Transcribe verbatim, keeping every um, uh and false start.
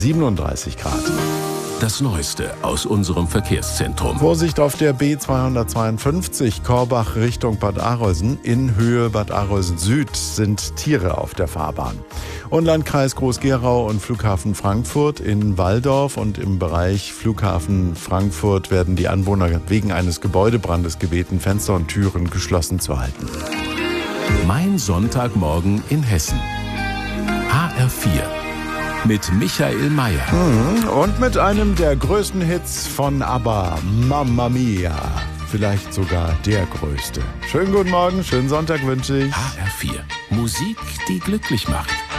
siebenunddreißig Grad. Das Neueste aus unserem Verkehrszentrum. Vorsicht auf der B zweihundertzweiundfünfzig Korbach Richtung Bad Arolsen. In Höhe Bad Arolsen Süd sind Tiere auf der Fahrbahn. Und Landkreis Groß-Gerau und Flughafen Frankfurt in Walldorf und im Bereich Flughafen Frankfurt werden die Anwohner wegen eines Gebäudebrandes gebeten, Fenster und Türen geschlossen zu halten. Mein Sonntagmorgen in Hessen. H R vier. Mit Michael Mayer. Und mit einem der größten Hits von ABBA, Mamma Mia. Vielleicht sogar der größte. Schönen guten Morgen, schönen Sonntag wünsche ich. H R vier. Musik, die glücklich macht.